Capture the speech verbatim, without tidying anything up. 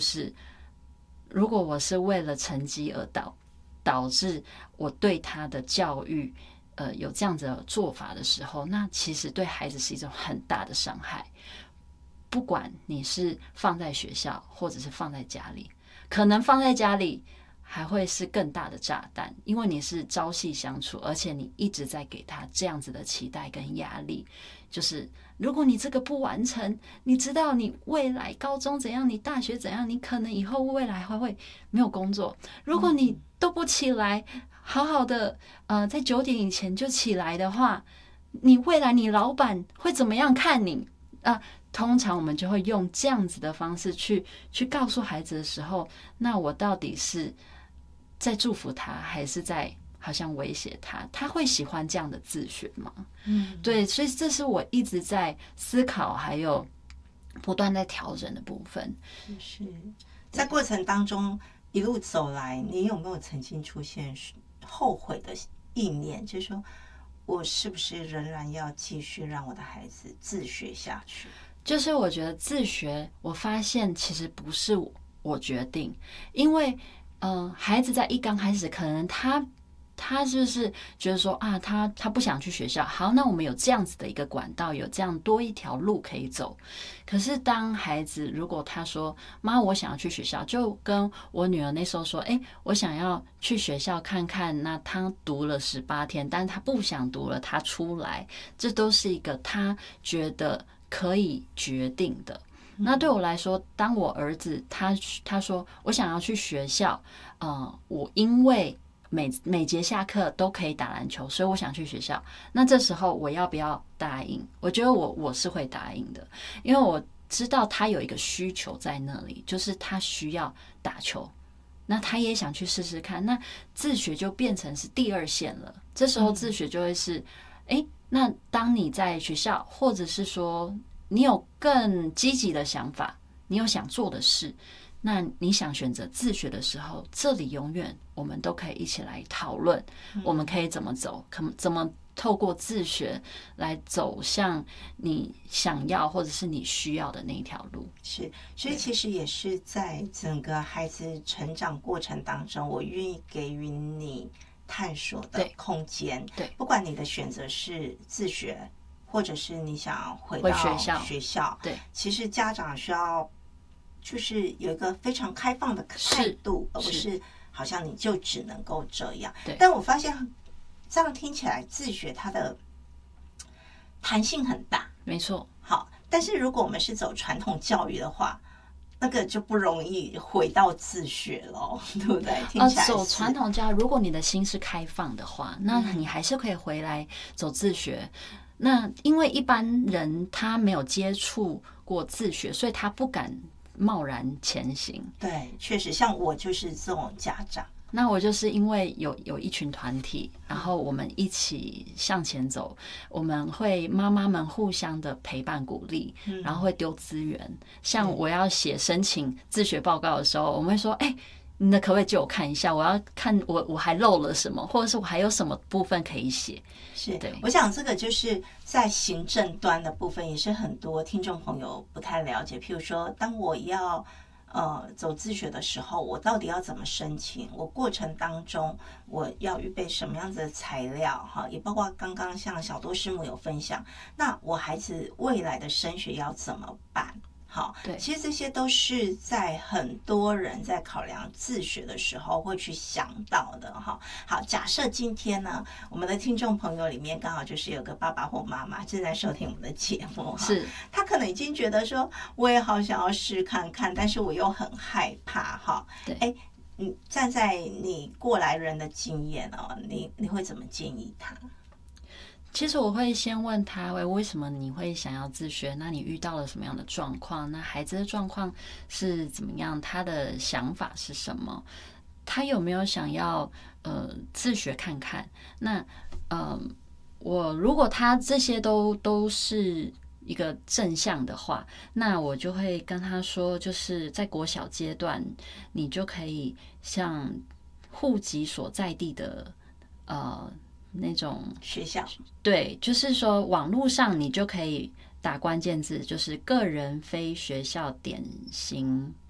就是如果我是为了成绩而导导致我对他的教育呃有这样子的做法的时候，那其实对孩子是一种很大的伤害。不管你是放在学校或者是放在家里，可能放在家里还会是更大的炸弹，因为你是朝夕相处，而且你一直在给他这样子的期待跟压力，就是如果你这个不完成，你知道你未来高中怎样，你大学怎样，你可能以后未来还会没有工作。如果你都不起来，好好的呃，在九点以前就起来的话，你未来你老板会怎么样看你啊？呃通常我们就会用这样子的方式去去告诉孩子的时候，那我到底是在祝福他，还是在好像威胁他？他会喜欢这样的自学吗？嗯，对，所以这是我一直在思考，还有不断在调整的部分。 是在过程当中一路走来，你有没有曾经出现后悔的意念？就是说我是不是仍然要继续让我的孩子自学下去？ 就是我觉得自学，我发现其实不是我决定，因为嗯、呃，孩子在一刚开始，可能他他就是觉得说啊，他他不想去学校，好，那我们有这样子的一个管道，有这样多一条路可以走。可是当孩子如果他说妈，我想要去学校，就跟我女儿那时候说，哎，我想要去学校看看，那他读了十八天，但是他不想读了，他出来，这都是一个他觉得可以决定的。那对我来说，当我儿子他他说我想要去学校，呃，我因为每每节下课都可以打篮球，所以我想去学校。那这时候我要不要答应？我觉得我我是会答应的，因为我知道他有一个需求在那里，就是他需要打球。那他也想去试试看，那自学就变成是第二线了。这时候自学就会是，哎，那当你在学校，或者是说你有更积极的想法，你有想做的事，那你想选择自学的时候，这里永远我们都可以一起来讨论，我们可以怎么走，可怎么透过自学来走向你想要或者是你需要的那一条路。 是，所以其实也是在整个孩子成长过程当中，我愿意给予你探索的空间。 对， 不管你的选择是自学，或者是你想回到学校， 学校， 对， 其实家长需要就是有一个非常开放的态度，而不是好像你就只能够这样。 对， 但我发现这样听起来自学它的弹性很大， 没错。 好，但是如果我们是走传统教育的话，那个就不容易回到自学了，对不对？听起来是、 呃、走传统教育，如果你的心是开放的话，那你还是可以回来走自学。那因为一般人他没有接触过自学，所以他不敢贸然前行。 对，确实，像我就是这种家长。 那我就是因为有有一群团体，然后我们一起向前走，我们会妈妈们互相的陪伴鼓励，然后会丢资源。像我要写申请自学报告的时候，我们会说，哎，你的可不可以借我看一下？我要看我我还漏了什么，或者是我还有什么部分可以写。 是， 对， 我想这个就是在行政端的部分，也是很多听众朋友不太了解。譬如说，当我要呃，走自学的时候，我到底要怎么申请？我过程当中我要预备什么样子的材料？哈，也包括刚刚像小多师母有分享，那我孩子未来的升学要怎么办？好， 对， 其实这些都是在很多人在考量自学的时候会去想到的哈。好，假设今天呢，我们的听众朋友里面刚好就是有个爸爸或妈妈正在收听我们的节目， 是他可能已经觉得说，我也好想要试看看，但是我又很害怕哈。 对， 哎，你站在你过来人的经验哦，你你会怎么建议他？ 其实我会先问他，喂，为什么你会想要自学？那你遇到了什么样的状况？那孩子的状况是怎么样？他的想法是什么？他有没有想要呃自学看看？那嗯、呃，我如果他这些都都是一个正向的话，那我就会跟他说，就是在国小阶段，你就可以像户籍所在地的呃。那种学校， 对，就是说网络上你就可以打关键字，就是个人非学校典型